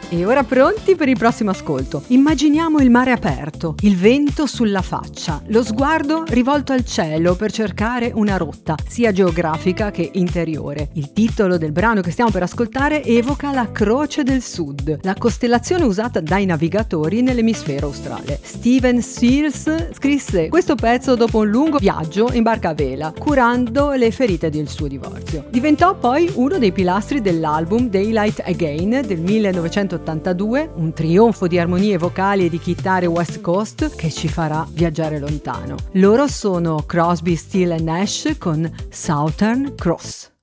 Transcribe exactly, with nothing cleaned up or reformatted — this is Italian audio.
E ora pronti per il prossimo ascolto? Immaginiamo il mare aperto, il vento sulla faccia, lo sguardo rivolto al cielo per cercare una rotta, sia geografica che interiore. Il titolo del brano che stiamo per ascoltare evoca la Croce del Sud, la costellazione usata dai navigatori nell'emisfero australe. Stephen Sears scrisse questo pezzo dopo un lungo viaggio in barca a vela, curando le ferite del suo divorzio. Diventò poi uno dei pilastri dell'album Daylight Again del millenovecentottantadue, un trionfo di armonie vocali e di chitarre West Coast che ci farà viaggiare lontano. Loro sono Crosby, Still and Nash con Southern Cross.